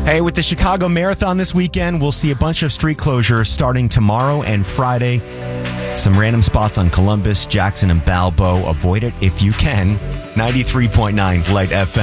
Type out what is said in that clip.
Hey, with the Chicago Marathon this weekend, we'll see a bunch of street closures starting tomorrow and Friday. Some random spots on Columbus, Jackson, and Balboa. Avoid it if you can. 93.9 Light FM.